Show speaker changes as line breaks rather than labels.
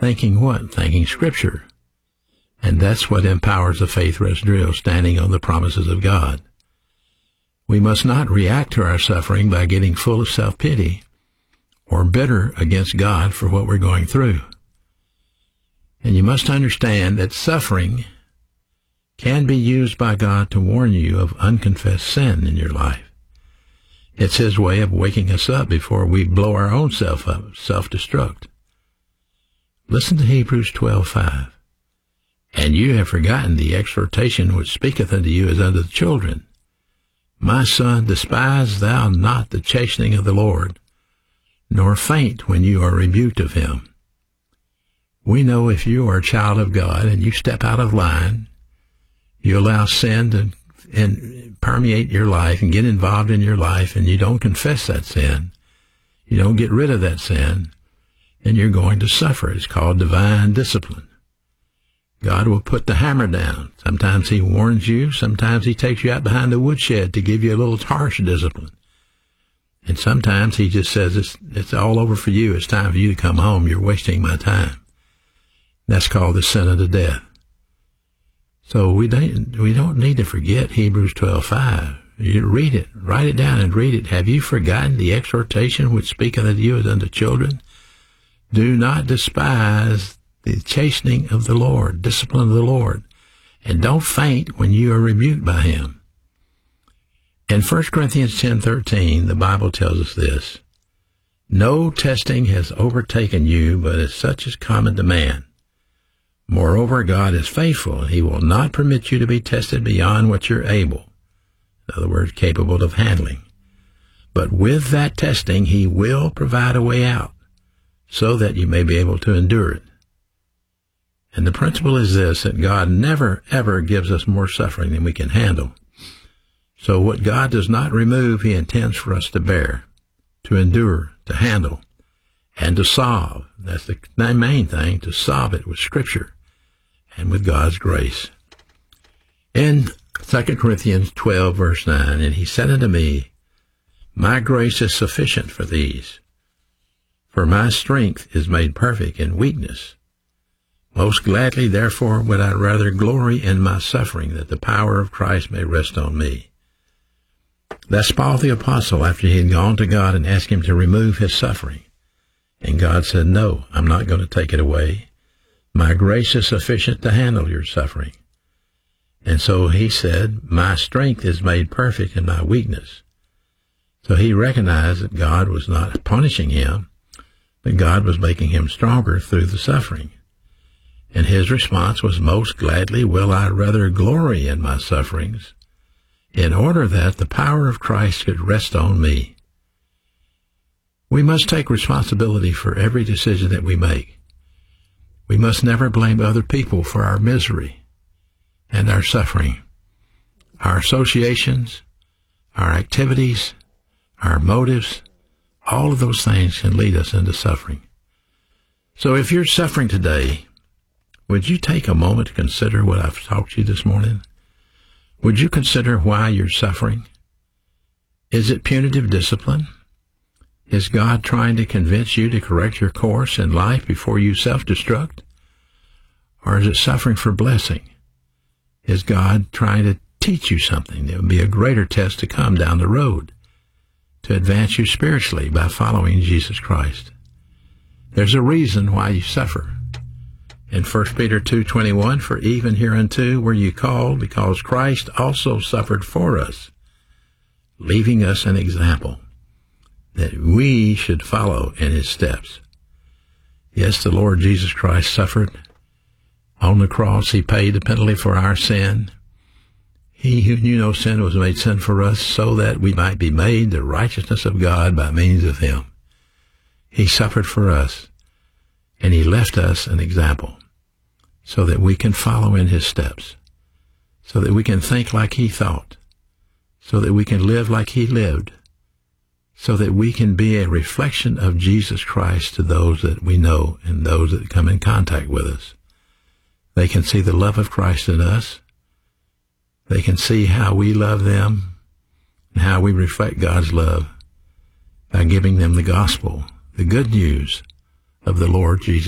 Thinking what? Thinking Scripture. And that's what empowers the faith rest drill, standing on the promises of God. We must not react to our suffering by getting full of self-pity or bitter against God for what we're going through. And you must understand that suffering can be used by God to warn you of unconfessed sin in your life. It's His way of waking us up before we blow our own self up, self-destruct. Listen to Hebrews 12:5. And you have forgotten the exhortation which speaketh unto you as unto the children. My son, despise thou not the chastening of the Lord, nor faint when you are rebuked of Him. We know if you are a child of God and you step out of line, you allow sin to permeate your life and get involved in your life, and you don't confess that sin, you don't get rid of that sin, then you're going to suffer. It's called divine discipline. God will put the hammer down. Sometimes He warns you. Sometimes He takes you out behind the woodshed to give you a little harsh discipline. And sometimes He just says, it's all over for you. It's time for you to come home. You're wasting my time. That's called the sin unto death. So we don't need to forget Hebrews 12:5. You read it, write it down and read it. Have you forgotten the exhortation which speaketh unto you as unto children? Do not despise the chastening of the Lord, discipline of the Lord, and don't faint when you are rebuked by Him. In 1 Corinthians 10:13, the Bible tells us this: no testing has overtaken you, but as such is common to man. Moreover, God is faithful. He will not permit you to be tested beyond what you're able. In other words, capable of handling. But with that testing, He will provide a way out, so that you may be able to endure it. And the principle is this, that God never, ever gives us more suffering than we can handle. So what God does not remove, He intends for us to bear, to endure, to handle, and to solve. That's the main thing, to solve it with Scripture and with God's grace. In 2 Corinthians 12, verse 9, and He said unto me, my grace is sufficient for these, for my strength is made perfect in weakness. Most gladly, therefore, would I rather glory in my suffering, that the power of Christ may rest on me. That's Paul the Apostle after he had gone to God and asked Him to remove his suffering. And God said, no, I'm not going to take it away. My grace is sufficient to handle your suffering. And so He said, my strength is made perfect in my weakness. So he recognized that God was not punishing him, but God was making him stronger through the suffering. And his response was, most gladly will I rather glory in my sufferings, in order that the power of Christ could rest on me. We must take responsibility for every decision that we make. We must never blame other people for our misery and our suffering. Our associations, our activities, our motives, all of those things can lead us into suffering. So if you're suffering today, would you take a moment to consider what I've taught you this morning? Would you consider why you're suffering? Is it punitive discipline? Is God trying to convince you to correct your course in life before you self-destruct? Or is it suffering for blessing? Is God trying to teach you something that would be a greater test to come down the road to advance you spiritually by following Jesus Christ? There's a reason why you suffer. In 1 Peter 2:21, for even hereunto were you called, because Christ also suffered for us, leaving us an example, that we should follow in His steps. Yes, the Lord Jesus Christ suffered. On the cross, He paid the penalty for our sin. He who knew no sin was made sin for us, so that we might be made the righteousness of God by means of Him. He suffered for us, and He left us an example, so that we can follow in His steps, so that we can think like He thought, so that we can live like He lived, so that we can be a reflection of Jesus Christ to those that we know and those that come in contact with us. They can see the love of Christ in us. They can see how we love them and how we reflect God's love by giving them the gospel, the good news of the Lord Jesus